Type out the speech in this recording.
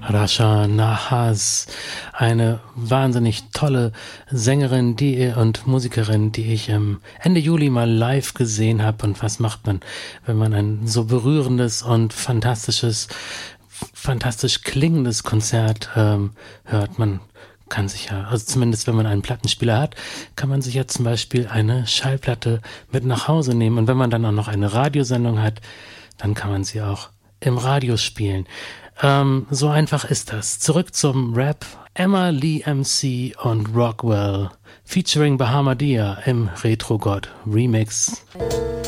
Rasha Nahas, eine wahnsinnig tolle Sängerin und Musikerin, die ich Ende Juli mal live gesehen habe. Und was macht man, wenn man ein so berührendes und fantastisch klingendes Konzert hört? Man kann sich ja, also zumindest wenn man einen Plattenspieler hat, kann man sich ja zum Beispiel eine Schallplatte mit nach Hause nehmen. Und wenn man dann auch noch eine Radiosendung hat, dann kann man sie auch im Radio spielen. So einfach ist das. Zurück zum Rap. Emma Lee MC und Rockwell featuring Bahamadia im Retro God Remix.